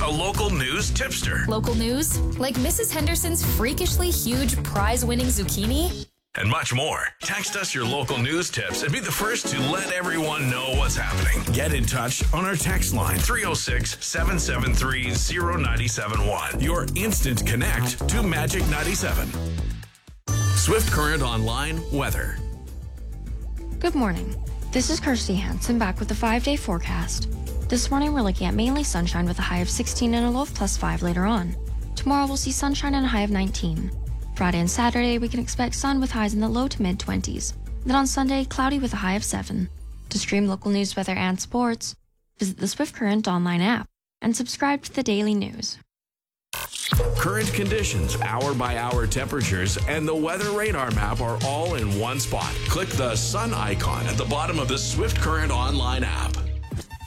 a local news tipster. Local news? Like Mrs. Henderson's freakishly huge prize-winning zucchini? And much more. Text us your local news tips and be the first to let everyone know what's happening. Get in touch on our text line 306-773-0971. Your instant connect to Magic 97. Swift Current Online weather. Good morning. This is Kirsty Hansen back with the 5-day forecast. This morning we're looking at mainly sunshine with a high of 16 and a low of +5 later on. Tomorrow we'll see sunshine and a high of 19. Friday and Saturday we can expect sun with highs in the low to mid-20s. Then on Sunday, cloudy with a high of 7. To stream local news, weather, and sports, visit the Swift Current online app and subscribe to the daily news. Current conditions, hour-by-hour temperatures, and the weather radar map are all in one spot. Click the sun icon at the bottom of the Swift Current online app.